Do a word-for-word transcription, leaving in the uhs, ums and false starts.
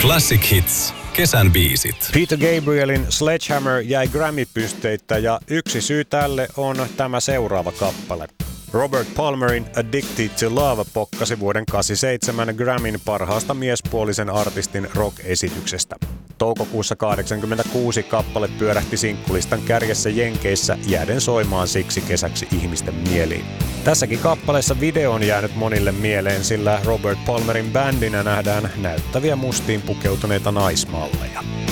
Classic Hits. Kesän biisit. Peter Gabrielin Sledgehammer jäi Grammy-pysteittä ja yksi syy tälle on tämä seuraava kappale. Robert Palmerin Addicted to Love pokkasi vuoden kahdeksankymmentäseitsemän Grammyn parhaasta miespuolisen artistin rock-esityksestä. Toukokuussa kahdeksankymmentäkuusi kappale pyörähti sinkkulistan kärjessä Jenkeissä jääden soimaan siksi kesäksi ihmisten mieliin. Tässäkin kappaleessa video on jäänyt monille mieleen, sillä Robert Palmerin bändinä nähdään näyttäviä mustiin pukeutuneita naismalleja.